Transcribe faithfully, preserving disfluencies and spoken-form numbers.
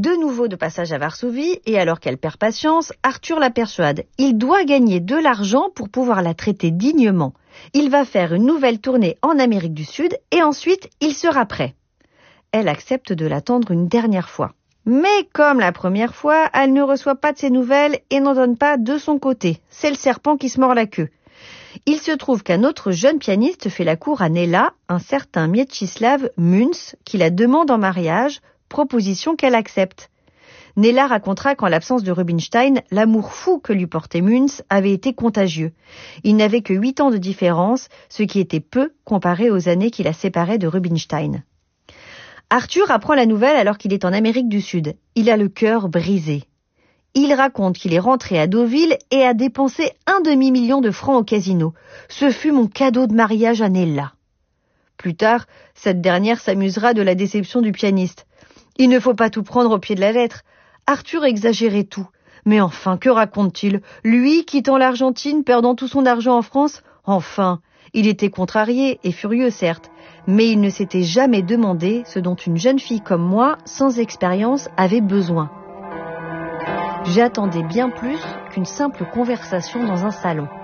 De nouveau de passage à Varsovie, et alors qu'elle perd patience, Arthur la persuade. Il doit gagner de l'argent pour pouvoir la traiter dignement. Il va faire une nouvelle tournée en Amérique du Sud et ensuite il sera prêt. Elle accepte de l'attendre une dernière fois. Mais comme la première fois, elle ne reçoit pas de ses nouvelles et n'en donne pas de son côté. C'est le serpent qui se mord la queue. Il se trouve qu'un autre jeune pianiste fait la cour à Nella, un certain Mieczysław Münz, qui la demande en mariage, proposition qu'elle accepte. Nella racontera qu'en l'absence de Rubinstein, l'amour fou que lui portait Münz avait été contagieux. Il n'avait que huit ans de différence, ce qui était peu comparé aux années qui la séparaient de Rubinstein. Arthur apprend la nouvelle alors qu'il est en Amérique du Sud. Il a le cœur brisé. Il raconte qu'il est rentré à Deauville et a dépensé un demi-million de francs au casino. Ce fut mon cadeau de mariage à Nella. Plus tard, cette dernière s'amusera de la déception du pianiste. Il ne faut pas tout prendre au pied de la lettre. Arthur exagérait tout. Mais enfin, que raconte-t-il? Lui, quittant l'Argentine, perdant tout son argent en France? Enfin, il était contrarié et furieux, certes, mais il ne s'était jamais demandé ce dont une jeune fille comme moi, sans expérience, avait besoin. J'attendais bien plus qu'une simple conversation dans un salon.